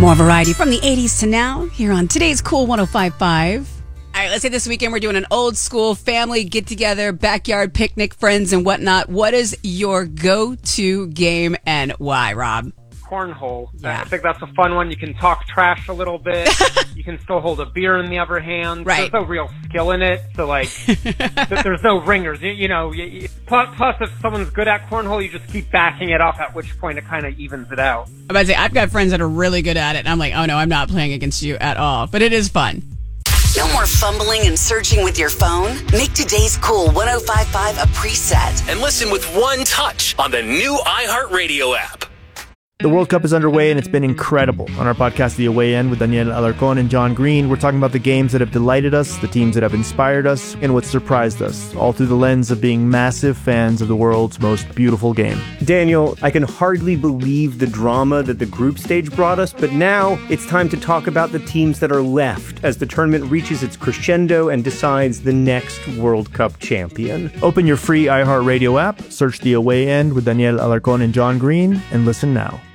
More variety from the 80s to now here on today's Cool 105.5. All right, let's say this weekend we're doing an old school family get-together, backyard picnic, friends and whatnot. What is your go-to game and why, Rob? Cornhole. Yeah. I think that's a fun one. You can talk trash a little bit. You can still hold a beer in the other hand. Right. There's no real skill in it, so there's no ringers. Plus, if someone's good at cornhole, you just keep backing it up, at which point it kind of evens it out. I'm about to say, I've got friends that are really good at it, and I'm like, oh no, I'm not playing against you at all. But it is fun. No more fumbling and searching with your phone. Make today's Cool 105.5 a preset. And listen with one touch on the new iHeartRadio app. The World Cup is underway and it's been incredible. On our podcast, The Away End, with Daniel Alarcon and John Green, we're talking about the games that have delighted us, the teams that have inspired us, and what surprised us, all through the lens of being massive fans of the world's most beautiful game. Daniel, I can hardly believe the drama that the group stage brought us, but now it's time to talk about the teams that are left as the tournament reaches its crescendo and decides the next World Cup champion. Open your free iHeartRadio app, search The Away End with Daniel Alarcon and John Green, and listen now.